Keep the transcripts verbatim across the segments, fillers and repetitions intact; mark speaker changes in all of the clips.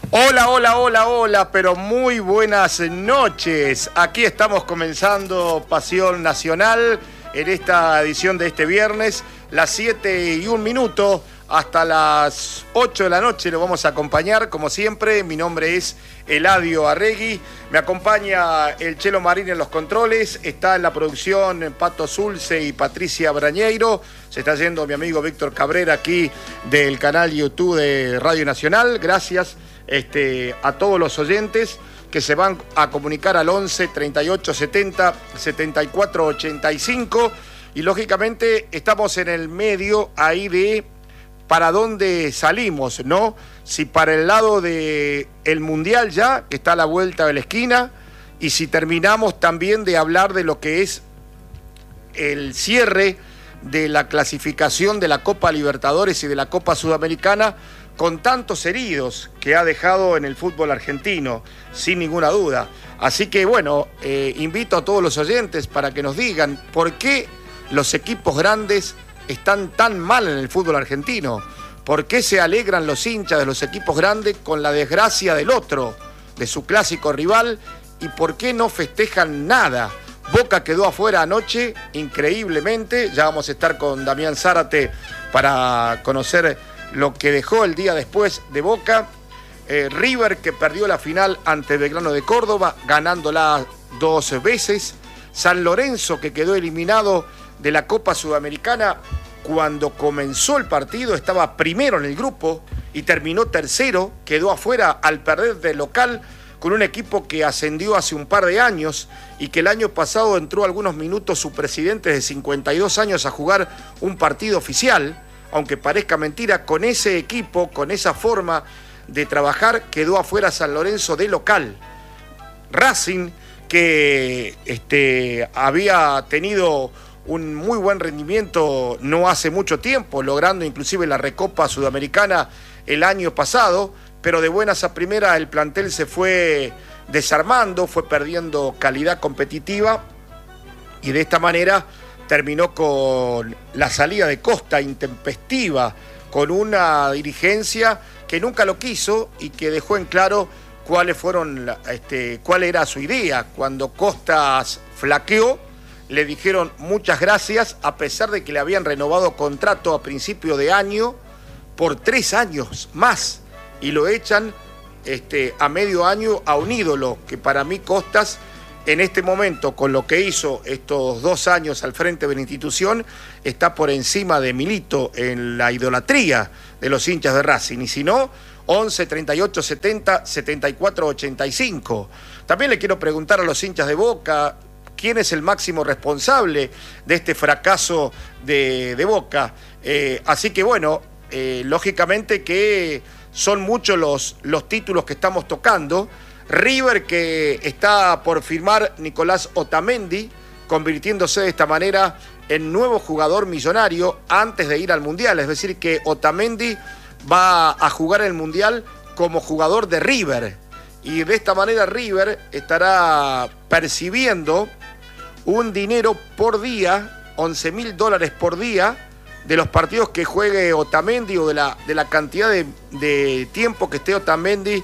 Speaker 1: Hola, hola, hola, hola, pero muy buenas noches. Aquí estamos comenzando Pasión Nacional en esta edición de este viernes, las siete y un minuto hasta las ocho de la noche. Lo vamos a acompañar, como siempre. Mi nombre es Eladio Arregui. Me acompaña el Chelo Marín en los controles. Está en la producción Pato Zulce y Patricia Brañeiro. Se está yendo mi amigo Víctor Cabrera aquí del canal YouTube de Radio Nacional. Gracias este, a todos los oyentes que se van a comunicar al once, treinta y ocho, setenta, setenta y cuatro, ochenta y cinco. Y lógicamente estamos en el medio ahí de para dónde salimos, ¿no? Si para el lado del Mundial ya, que está a la vuelta de la esquina, y si terminamos también de hablar de lo que es el cierre de la clasificación de la Copa Libertadores y de la Copa Sudamericana, con tantos heridos que ha dejado en el fútbol argentino, sin ninguna duda. Así que bueno, eh, invito a todos los oyentes para que nos digan por qué los equipos grandes están tan mal en el fútbol argentino. ¿Por qué se alegran los hinchas de los equipos grandes con la desgracia del otro, de su clásico rival? ¿Y por qué no festejan nada? Boca quedó afuera anoche, increíblemente. Ya vamos a estar con Damián Zárate para conocer lo que dejó el día después de Boca. Eh, River, que perdió la final ante Belgrano de Córdoba, ganándola dos veces. San Lorenzo, que quedó eliminado de la Copa Sudamericana cuando comenzó el partido, estaba primero en el grupo y terminó tercero, quedó afuera al perder de local con un equipo que ascendió hace un par de años y que el año pasado entró algunos minutos su presidente de cincuenta y dos años a jugar un partido oficial, aunque parezca mentira. Con ese equipo, con esa forma de trabajar, quedó afuera San Lorenzo de local. Racing, que este, había tenido un muy buen rendimiento no hace mucho tiempo, logrando inclusive la Recopa Sudamericana el año pasado, pero de buenas a primeras el plantel se fue desarmando, fue perdiendo calidad competitiva y de esta manera terminó con la salida de Costa intempestiva, con una dirigencia que nunca lo quiso y que dejó en claro cuáles fueron, este, cuál era su idea. Cuando Costas flaqueó, le dijeron muchas gracias, a pesar de que le habían renovado contrato a principio de año por tres años más, y lo echan este, a medio año a un ídolo, que para mí Costas, en este momento, con lo que hizo estos dos años al frente de la institución, está por encima de Milito en la idolatría de los hinchas de Racing. Y si no, once, treinta y ocho, setenta, setenta y cuatro, ochenta y cinco. También le quiero preguntar a los hinchas de Boca, ¿quién es el máximo responsable de este fracaso de, de Boca? Eh, así que bueno, eh, lógicamente que son muchos los, los títulos que estamos tocando. River, que está por firmar Nicolás Otamendi, convirtiéndose de esta manera en nuevo jugador millonario antes de ir al Mundial. Es decir, que Otamendi va a jugar el Mundial como jugador de River. Y de esta manera River estará percibiendo un dinero por día, once mil dólares por día, de los partidos que juegue Otamendi o de la, de la cantidad de, de tiempo que esté Otamendi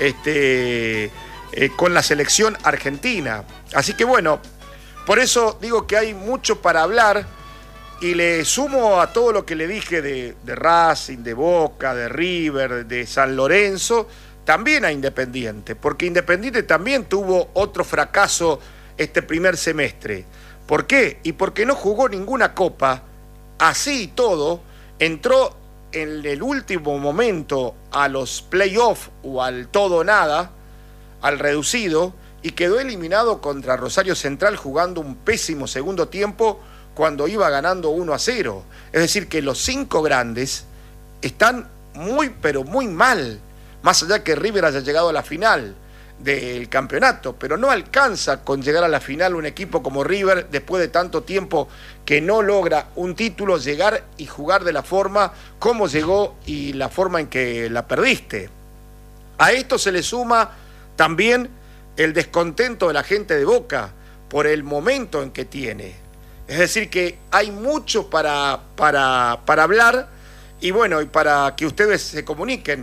Speaker 1: este, eh, con la selección argentina. Así que bueno, por eso digo que hay mucho para hablar y le sumo a todo lo que le dije de, de Racing, de Boca, de River, de San Lorenzo, también a Independiente, porque Independiente también tuvo otro fracaso este primer semestre. ¿Por qué? Y porque no jugó ninguna copa, así y todo, entró en el último momento a los playoffs o al todo o nada, al reducido, y quedó eliminado contra Rosario Central jugando un pésimo segundo tiempo cuando iba ganando uno a cero. Es decir, que los cinco grandes están muy, pero muy mal, más allá que River haya llegado a la final del campeonato, pero no alcanza con llegar a la final un equipo como River después de tanto tiempo que no logra un título, llegar y jugar de la forma como llegó y la forma en que la perdiste. A esto se le suma también el descontento de la gente de Boca por el momento en que tiene. Es decir, que hay mucho para, para, para hablar y bueno, y para que ustedes se comuniquen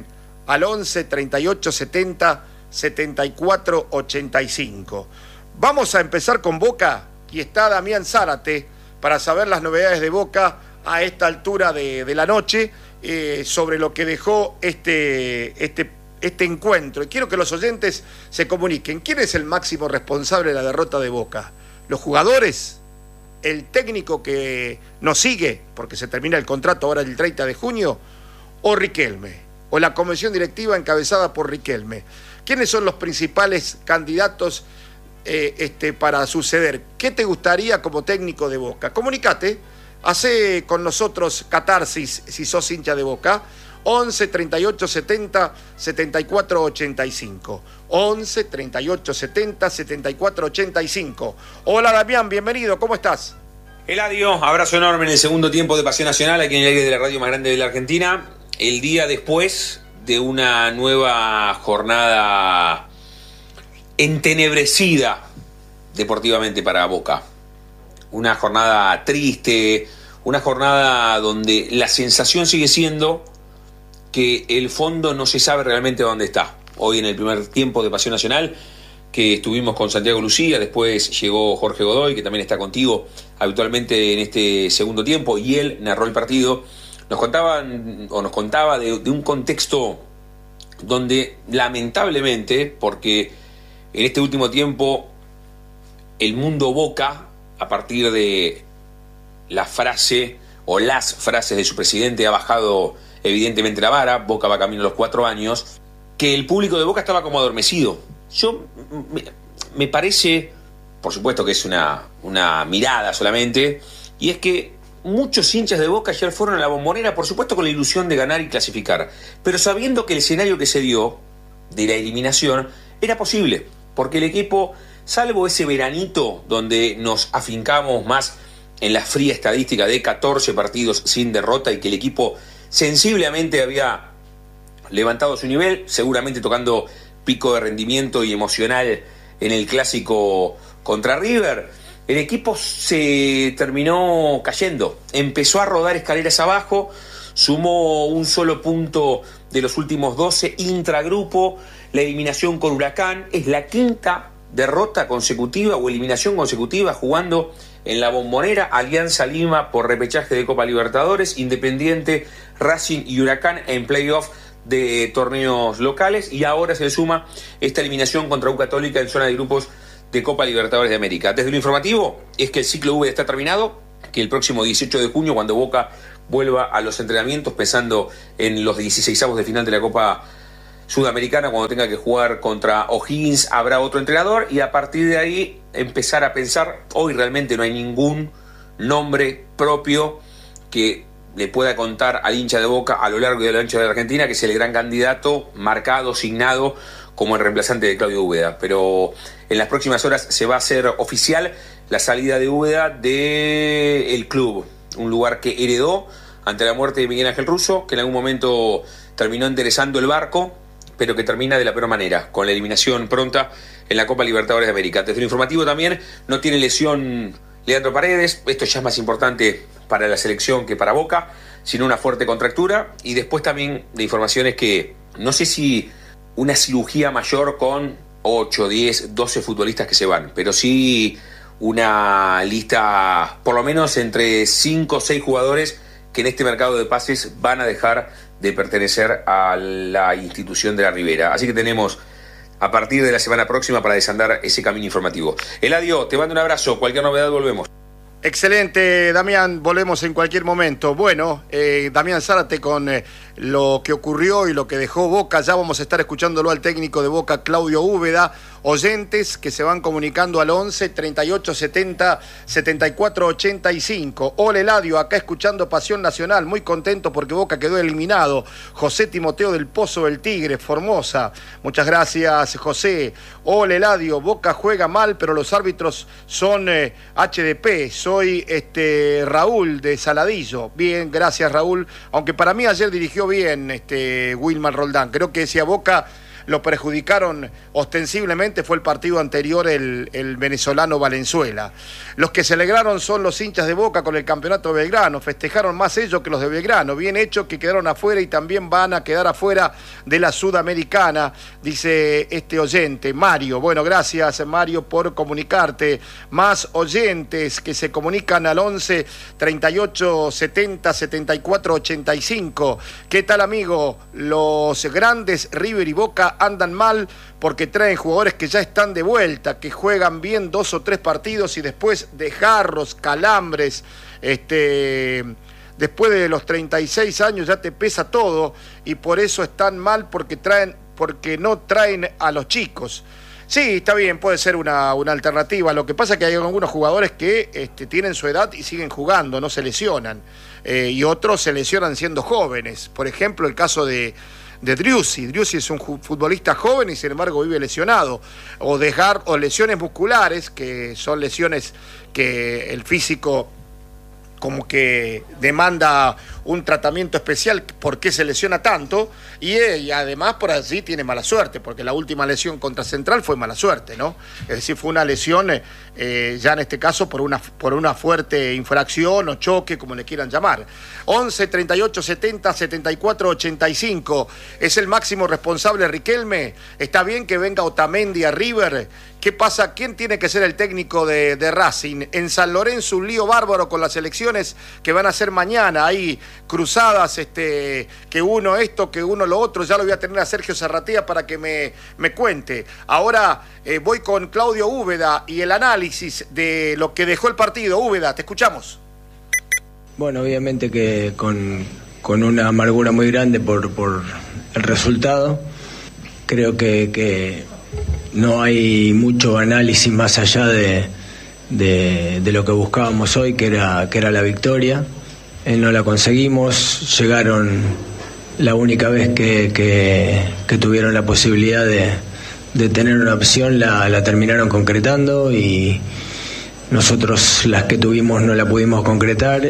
Speaker 1: al once treinta y ocho setenta setenta y cuatro ochenta y cinco. Vamos a empezar con Boca y está Damián Zárate para saber las novedades de Boca a esta altura de, de la noche eh, sobre lo que dejó este, este, este encuentro. Y quiero que los oyentes se comuniquen. ¿Quién es el máximo responsable de la derrota de Boca? ¿Los jugadores? ¿El técnico que nos sigue, porque se termina el contrato ahora el treinta de junio? ¿O Riquelme? ¿O la comisión directiva encabezada por Riquelme? ¿Quiénes son los principales candidatos eh, este, para suceder? ¿Qué te gustaría como técnico de Boca? Comunicate, hacé con nosotros catarsis si sos hincha de Boca. once treinta y ocho setenta setenta y cuatro ochenta y cinco. once treinta y ocho setenta setenta y cuatro ochenta y cinco. Hola Damián, bienvenido, ¿cómo estás?
Speaker 2: Eladio, abrazo enorme en el segundo tiempo de Pasión Nacional, aquí en el aire de la radio más grande de la Argentina. El día después de una nueva jornada entenebrecida deportivamente para Boca. Una jornada triste, una jornada donde la sensación sigue siendo que el fondo no se sabe realmente dónde está. Hoy en el primer tiempo de Pasión Nacional, que estuvimos con Santiago Lucía, después llegó Jorge Godoy, que también está contigo habitualmente en este segundo tiempo, y él narró el partido. Nos contaban, o nos contaba de, de un contexto donde lamentablemente, porque en este último tiempo el mundo Boca, a partir de la frase o las frases de su presidente, ha bajado evidentemente la vara. Boca va camino a los cuatro años, que el público de Boca estaba como adormecido. Yo, me, me parece, por supuesto que es una, una mirada solamente, y es que muchos hinchas de Boca ayer fueron a la Bombonera, por supuesto con la ilusión de ganar y clasificar, pero sabiendo que el escenario que se dio de la eliminación era posible, porque el equipo, salvo ese veranito donde nos afincamos más en la fría estadística de catorce partidos sin derrota y que el equipo sensiblemente había levantado su nivel, seguramente tocando pico de rendimiento y emocional en el clásico contra River, el equipo se terminó cayendo, empezó a rodar escaleras abajo, sumó un solo punto de los últimos doce, intragrupo, la eliminación con Huracán, es la quinta derrota consecutiva o eliminación consecutiva jugando en la Bombonera. Alianza Lima por repechaje de Copa Libertadores, Independiente, Racing y Huracán en playoff de torneos locales, y ahora se le suma esta eliminación contra U Católica en zona de grupos de Copa Libertadores de América. Desde lo informativo es que el ciclo V está terminado, que el próximo dieciocho de junio, cuando Boca vuelva a los entrenamientos pensando en los dieciseisavos de final de la Copa Sudamericana, cuando tenga que jugar contra O'Higgins, habrá otro entrenador, y a partir de ahí empezar a pensar. Hoy realmente no hay ningún nombre propio que le pueda contar al hincha de Boca a lo largo y a lo ancho de la Argentina, que es el gran candidato marcado, signado como el reemplazante de Claudio Úbeda. Pero en las próximas horas se va a hacer oficial la salida de Úbeda del club, un lugar que heredó ante la muerte de Miguel Ángel Russo, que en algún momento terminó enderezando el barco, pero que termina de la peor manera, con la eliminación pronta en la Copa Libertadores de América. Desde lo informativo también, no tiene lesión Leandro Paredes, esto ya es más importante para la selección que para Boca, sino una fuerte contractura. Y después también de informaciones que no sé si una cirugía mayor con ocho, diez, doce futbolistas que se van, pero sí una lista por lo menos entre cinco o seis jugadores que en este mercado de pases van a dejar de pertenecer a la institución de la Ribera. Así que tenemos a partir de la semana próxima para desandar ese camino informativo. Eladio, te mando un abrazo, cualquier novedad volvemos.
Speaker 1: Excelente, Damián, volvemos en cualquier momento. Bueno, eh, Damián Zárate con eh, lo que ocurrió y lo que dejó Boca. Ya vamos a estar escuchándolo al técnico de Boca, Claudio Úbeda. Oyentes que se van comunicando al once treinta y ocho setenta setenta y cuatro ochenta y cinco. Hola Eladio, acá escuchando Pasión Nacional, muy contento porque Boca quedó eliminado. José Timoteo del Pozo del Tigre, Formosa. Muchas gracias, José. Hola Eladio, Boca juega mal, pero los árbitros son eh, H D P. Soy este Raúl de Saladillo. Bien, gracias Raúl. Aunque para mí ayer dirigió bien este Wilmar Roldán. Creo que si a Boca lo perjudicaron ostensiblemente fue el partido anterior, el, el venezolano Valenzuela. Los que se alegraron son los hinchas de Boca con el campeonato de Belgrano, festejaron más ellos que los de Belgrano, bien hecho que quedaron afuera y también van a quedar afuera de la Sudamericana, dice este oyente, Mario. Bueno, gracias Mario por comunicarte. Más oyentes que se comunican al once, treinta y ocho, setenta, setenta y cuatro, ochenta y cinco. ¿Qué tal, amigo? Los grandes River y Boca andan mal porque traen jugadores que ya están de vuelta, que juegan bien dos o tres partidos y después de jarros, calambres, este, después de los treinta y seis años ya te pesa todo y por eso están mal porque traen, porque no traen a los chicos. Sí, está bien, puede ser una, una alternativa. Lo que pasa es que hay algunos jugadores que este, tienen su edad y siguen jugando, no se lesionan. Eh, y otros se lesionan siendo jóvenes. Por ejemplo, el caso de, de Driussi. Driussi es un futbolista joven y sin embargo vive lesionado. O, dejar, o lesiones musculares, que son lesiones que el físico como que demanda un tratamiento especial, por qué se lesiona tanto, y, y además por allí tiene mala suerte, porque la última lesión contra Central fue mala suerte, ¿no? Es decir, fue una lesión, eh, ya en este caso, por una, por una fuerte infracción o choque, como le quieran llamar. once, treinta y ocho, setenta, setenta y cuatro, ochenta y cinco, es el máximo responsable Riquelme, está bien que venga Otamendi a River. ¿Qué pasa? ¿Quién tiene que ser el técnico de, de Racing? En San Lorenzo un lío bárbaro con las elecciones que van a ser mañana. Hay cruzadas, este, que uno esto, que uno lo otro. Ya lo voy a tener a Sergio Zarratea para que me, me cuente. Ahora eh, voy con Claudio Úbeda y el análisis de lo que dejó el partido. Úbeda, te escuchamos.
Speaker 3: Bueno, obviamente que con, con una amargura muy grande por, por el resultado. Creo que... que no hay mucho análisis más allá de, de, de lo que buscábamos hoy, que era, que era la victoria. Eh, no la conseguimos, llegaron la única vez que, que, que tuvieron la posibilidad de, de tener una opción, la, la terminaron concretando y nosotros las que tuvimos no la pudimos concretar.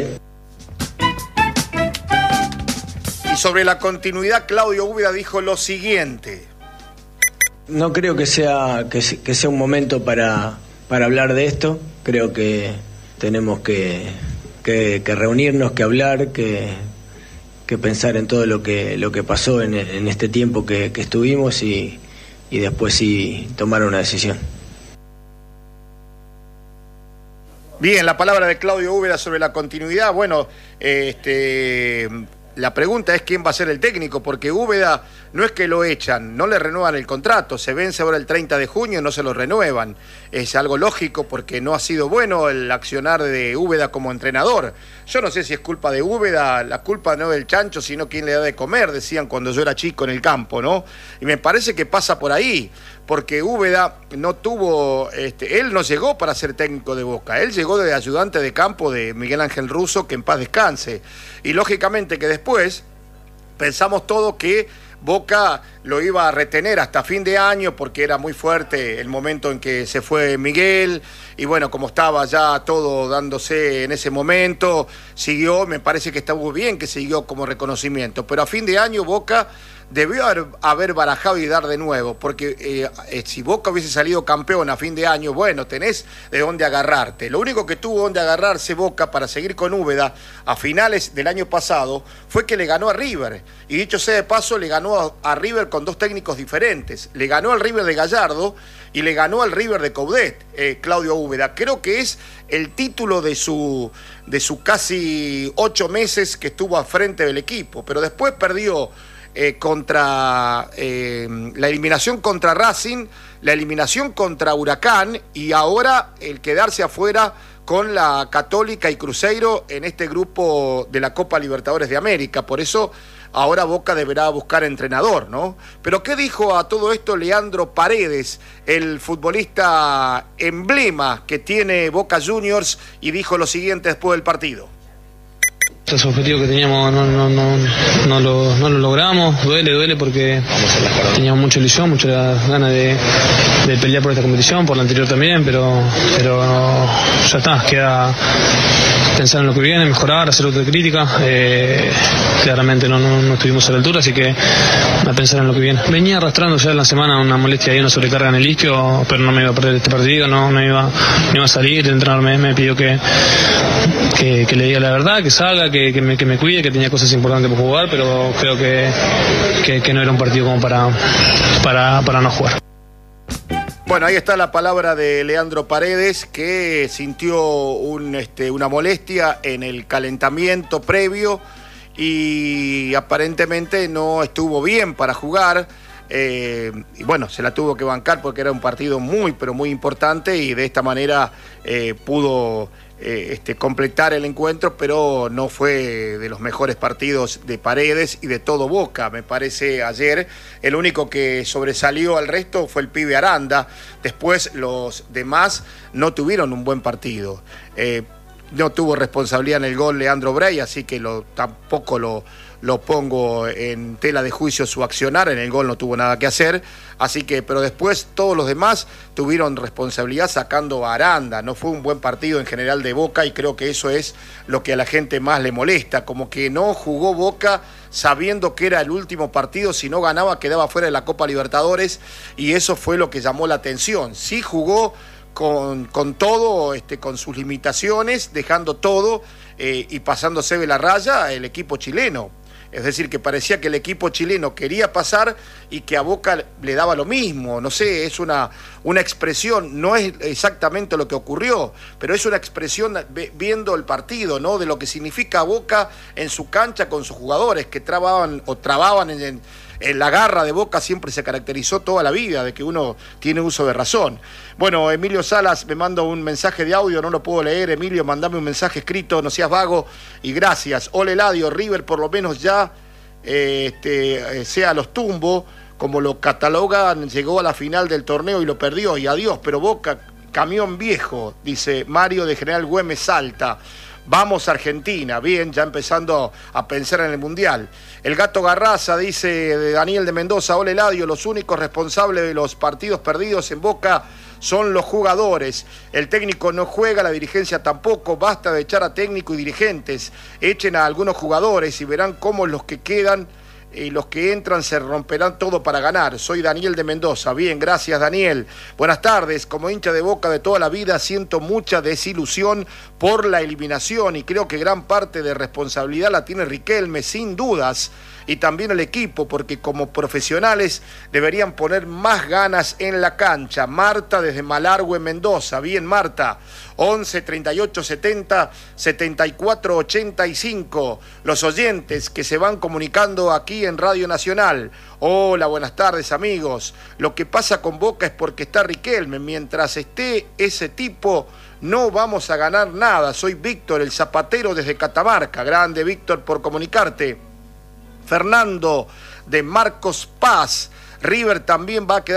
Speaker 1: Y sobre la continuidad, Claudio Úbeda dijo lo siguiente.
Speaker 3: No creo que sea que, que sea un momento para, para hablar de esto. Creo que tenemos que, que, que reunirnos, que hablar, que, que pensar en todo lo que lo que pasó en, en este tiempo que, que estuvimos y, y después sí tomar una decisión.
Speaker 1: Bien, la palabra de Claudio Úbeda sobre la continuidad. Bueno, este... la pregunta es quién va a ser el técnico, porque Úbeda no es que lo echan, no le renuevan el contrato, se vence ahora el treinta de junio, no se lo renuevan. Es algo lógico porque no ha sido bueno el accionar de Úbeda como entrenador. Yo no sé si es culpa de Úbeda, la culpa no del chancho, sino quién le da de comer, decían cuando yo era chico en el campo, ¿no? Y me parece que pasa por ahí, porque Úbeda no tuvo, este, él no llegó para ser técnico de Boca, él llegó de ayudante de campo de Miguel Ángel Russo, que en paz descanse. Y lógicamente que después pensamos todo que Boca lo iba a retener hasta fin de año porque era muy fuerte el momento en que se fue Miguel y bueno, como estaba ya todo dándose en ese momento, siguió, me parece que estuvo bien que siguió como reconocimiento, pero a fin de año Boca debió haber, haber barajado y dar de nuevo, porque eh, eh, si Boca hubiese salido campeón a fin de año, bueno, tenés de dónde agarrarte. Lo único que tuvo donde agarrarse Boca para seguir con Úbeda a finales del año pasado fue que le ganó a River. Y dicho sea de paso, le ganó a, a River con dos técnicos diferentes. Le ganó al River de Gallardo y le ganó al River de Coudet, eh, Claudio Úbeda. Creo que es el título de su, de su casi ocho meses que estuvo al frente del equipo, pero después perdió Eh, contra eh, la eliminación contra Racing, la eliminación contra Huracán y ahora el quedarse afuera con la Católica y Cruzeiro en este grupo de la Copa Libertadores de América. Por eso ahora Boca deberá buscar entrenador, ¿no? Pero ¿qué dijo a todo esto Leandro Paredes, el futbolista emblema que tiene Boca Juniors, y dijo lo siguiente después del partido?
Speaker 4: Esos objetivos que teníamos no, no, no, no, lo, no lo logramos, duele, duele porque teníamos mucha ilusión, muchas ganas de, de pelear por esta competición, por la anterior también, pero, pero ya está, queda pensar en lo que viene, mejorar, hacer otra crítica. Eh, claramente no, no, no estuvimos a la altura, así que a pensar en lo que viene. Venía arrastrando ya en la semana una molestia y una sobrecarga en el isquio, pero no me iba a perder este partido, no, no, iba, no iba a salir. El entrenador me, me pidió que, que, que le diga la verdad, que salga, que Que, que, me, que me cuide, que tenía cosas importantes por jugar, pero creo que, que, que no era un partido como para, para, para no jugar.
Speaker 1: Bueno, ahí está la palabra de Leandro Paredes, que sintió un, este, una molestia en el calentamiento previo y aparentemente no estuvo bien para jugar. Eh, y bueno, se la tuvo que bancar porque era un partido muy, pero muy importante y de esta manera eh, pudo eh, este, completar el encuentro, pero no fue de los mejores partidos de Paredes y de todo Boca. Me parece ayer el único que sobresalió al resto fue el pibe Aranda. Después los demás no tuvieron un buen partido. Eh, no tuvo responsabilidad en el gol Leandro Brey, así que lo, tampoco lo... lo pongo en tela de juicio su accionar, en el gol no tuvo nada que hacer, así que, pero después todos los demás tuvieron responsabilidad sacando a Aranda. No fue un buen partido en general de Boca y creo que eso es lo que a la gente más le molesta, como que no jugó Boca sabiendo que era el último partido, si no ganaba quedaba fuera de la Copa Libertadores y eso fue lo que llamó la atención. Sí jugó con, con todo, este, con sus limitaciones, dejando todo eh, y pasándose de la raya el equipo chileno. Es decir, que parecía que el equipo chileno quería pasar y que a Boca le daba lo mismo. No sé, es una, una expresión, no es exactamente lo que ocurrió, pero es una expresión viendo el partido, ¿no? De lo que significa Boca en su cancha con sus jugadores, que trababan o trababan en, en, en la garra de Boca, siempre se caracterizó toda la vida, de que uno tiene uso de razón. Bueno, Emilio Salas me manda un mensaje de audio, no lo puedo leer. Emilio, mandame un mensaje escrito, no seas vago, y gracias. Ole Eladio, River por lo menos ya eh, este, sea los tumbos, como lo catalogan, llegó a la final del torneo y lo perdió, y adiós, pero Boca, camión viejo, dice Mario de General Güemes Salta. Vamos Argentina, bien, ya empezando a pensar en el Mundial. El Gato Garraza dice de Daniel de Mendoza, ole Eladio, los únicos responsables de los partidos perdidos en Boca son los jugadores. El técnico no juega, la dirigencia tampoco, basta de echar a técnico y dirigentes. Echen a algunos jugadores y verán cómo los que quedan y los que entran se romperán todo para ganar. Soy Daniel de Mendoza. Bien, gracias Daniel. Buenas tardes. Como hincha de Boca de toda la vida siento mucha desilusión por la eliminación y creo que gran parte de responsabilidad la tiene Riquelme, sin dudas, y también el equipo, porque como profesionales deberían poner más ganas en la cancha. Marta desde Malargüe, Mendoza. Bien, Marta. once, treinta y ocho, setenta, setenta y cuatro, ochenta y cinco. Los oyentes que se van comunicando aquí en Radio Nacional. Hola, buenas tardes, amigos. Lo que pasa con Boca es porque está Riquelme. Mientras esté ese tipo, no vamos a ganar nada. Soy Víctor, el zapatero desde Catamarca. Grande, Víctor, por comunicarte. Fernando de Marcos Paz. River también va a quedar